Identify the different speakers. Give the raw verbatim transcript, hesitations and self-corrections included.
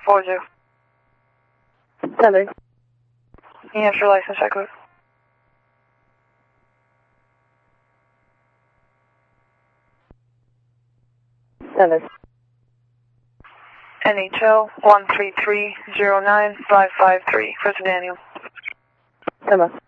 Speaker 1: four zero.
Speaker 2: Seven.
Speaker 1: New Hampshire license check code.
Speaker 2: Seven.
Speaker 1: N H L one three three zero nine five five three. First Daniel.
Speaker 2: Emma.